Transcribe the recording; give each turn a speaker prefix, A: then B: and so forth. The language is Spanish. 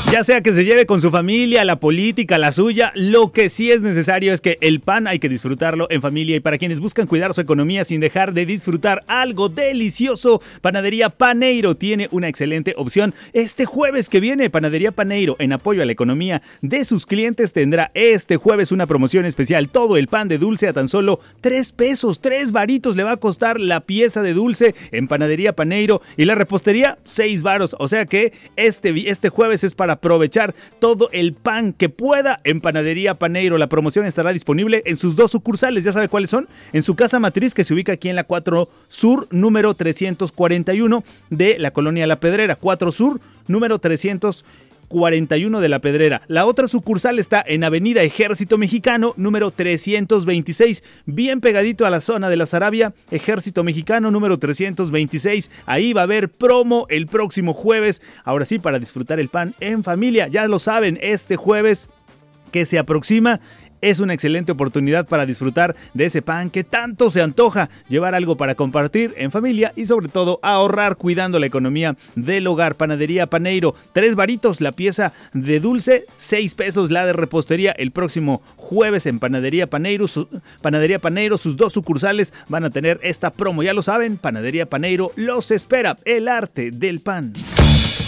A: Ya sea que se lleve con su familia, la política, la suya, lo que sí es necesario es que el pan hay que disfrutarlo en familia. Y para quienes buscan cuidar su economía sin dejar de disfrutar algo delicioso, Panadería Paneiro tiene una excelente opción. Este jueves que viene, Panadería Paneiro, en apoyo a la economía de sus clientes, tendrá este jueves una promoción especial. Todo el pan de dulce a tan solo 3 pesos, 3 varitos le va a costar la pieza de dulce en Panadería Paneiro. Y la repostería, 6 varos. O sea que este jueves es para aprovechar todo el pan que pueda en Panadería Paneiro. La promoción estará disponible en sus 2 sucursales. ¿Ya sabe cuáles son? En su casa matriz, que se ubica aquí en la 4 Sur, número 341 de la Colonia La Pedrera. 4 Sur, número 341 de La Pedrera. La otra sucursal está en Avenida Ejército Mexicano, número 326, bien pegadito a la zona de la Sarabia. Ejército Mexicano, número 326. Ahí va a haber promo el próximo jueves. Ahora sí, para disfrutar el pan en familia. Ya lo saben, este jueves que se aproxima es una excelente oportunidad para disfrutar de ese pan que tanto se antoja, llevar algo para compartir en familia y sobre todo ahorrar cuidando la economía del hogar. Panadería Paneiro, 3 varitos la pieza de dulce, 6 pesos la de repostería. El próximo jueves en Panadería Paneiro, sus 2 sucursales van a tener esta promo. Ya lo saben, Panadería Paneiro los espera, el arte del pan.